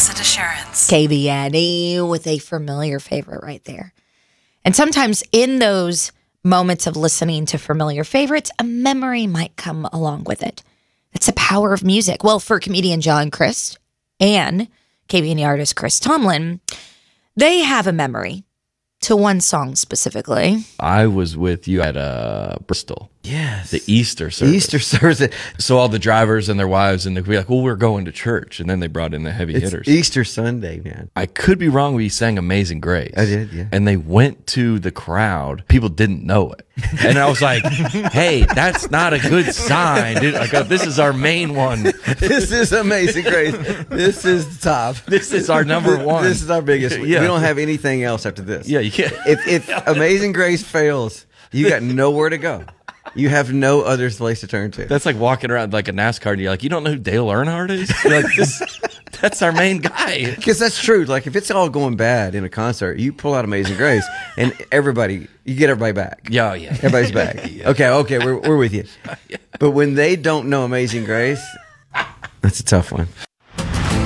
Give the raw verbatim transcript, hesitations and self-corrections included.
Blessed Assurance. K B N E with a familiar favorite right there. And sometimes in those moments of listening to familiar favorites, a memory might come along with it. It's the power of music. Well, for comedian John Crist and K B N E artist Chris Tomlin, they have a memory to one song specifically. I was with you at uh, Bristol. Yes. The Easter service. Easter service. So all the drivers and their wives, and they'd be like, well, we're going to church. And then they brought in the heavy It's hitters. Easter Sunday, man. I could be wrong, but he sang Amazing Grace. I did, yeah. And they went to the crowd. People didn't know it. And I was like, hey, that's not a good sign. Dude. I go, this is our main one. This is Amazing Grace. This is the top. This is our number one. This is our biggest. Yeah. We don't have anything else after this. Yeah, you can't. If, if Amazing Grace fails, you got nowhere to go. You have no other place to turn to. That's like walking around like a NASCAR and you're like, you don't know who Dale Earnhardt is? You're like, this, that's our main guy. Because that's true. Like, if it's all going bad in a concert, you pull out Amazing Grace, and everybody, you get everybody back. Yeah, yeah. Everybody's back. Yeah. Okay, okay, we're, we're with you. But when they don't know Amazing Grace, that's a tough one.